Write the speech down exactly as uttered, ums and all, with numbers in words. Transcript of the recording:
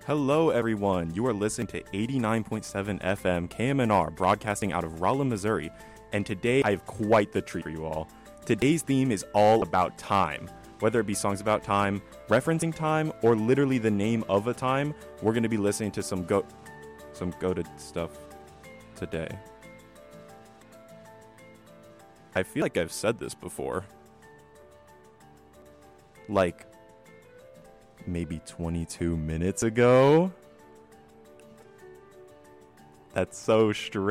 Hello, everyone. You are listening to eighty-nine point seven F M K M N R, broadcasting out of Rolla, Missouri. And today, I have quite the treat for you all. Today's theme is all about time. Whether it be songs about time, referencing time, or literally the name of a time, we're going to be listening to some go, some goated stuff today. I feel like I've said this before. Like, maybe twenty-two minutes ago? That's so strange.